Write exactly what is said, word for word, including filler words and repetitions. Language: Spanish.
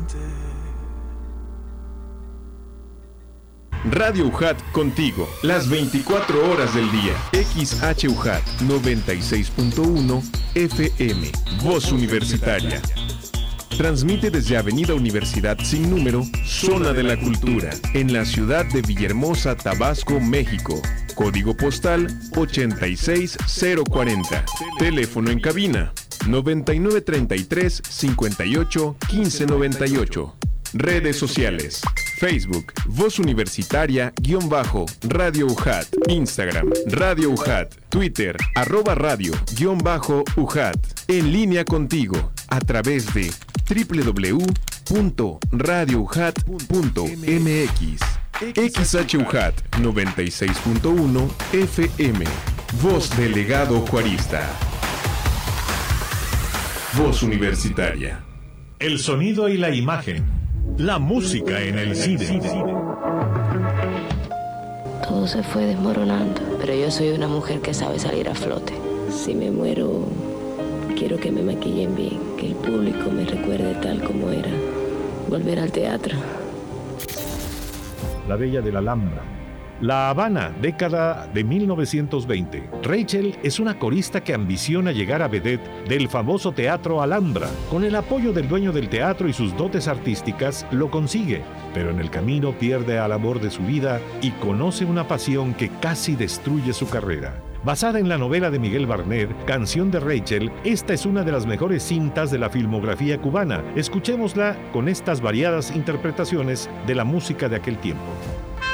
Radio U J A T contigo, las veinticuatro horas del día. X H U J A T noventa y seis punto uno F M, Voz Universitaria. Transmite desde Avenida Universidad sin número, Zona de la Cultura, en la ciudad de Villahermosa, Tabasco, México. Código postal ochenta y seis cero cuarenta. Teléfono en cabina noventa y nueve treinta y tres cincuenta y ocho quince noventa y ocho. Redes sociales: Facebook, Voz Universitaria, guión bajo, Radio U J A T, Instagram, Radio U J A T, Twitter, arroba radio, guión bajo, U J A T. En línea contigo, a través de doble u doble u doble u punto radio u j a t punto m x. X H U J A T noventa y seis punto uno F M, Voz del Legado Juarista. Voz Universitaria. El sonido y la imagen. La música en el cine. Todo se fue desmoronando, pero yo soy una mujer que sabe salir a flote. Si me muero, quiero que me maquillen bien, que el público me recuerde tal como era. Volver al teatro. La Bella de la Alhambra. La Habana, década de mil novecientos veinte. Rachel es una corista que ambiciona llegar a vedette del famoso Teatro Alhambra. Con el apoyo del dueño del teatro y sus dotes artísticas, lo consigue, pero en el camino pierde al amor de su vida y conoce una pasión que casi destruye su carrera. Basada en la novela de Miguel Barnet, Canción de Rachel, esta es una de las mejores cintas de la filmografía cubana. Escuchémosla con estas variadas interpretaciones de la música de aquel tiempo.